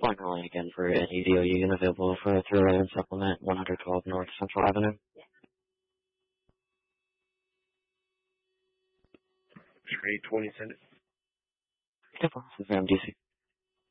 calling again for an EDO unit available for a through supplement 112 North Central Avenue. Straight 20 cents. Yep, this is MDC.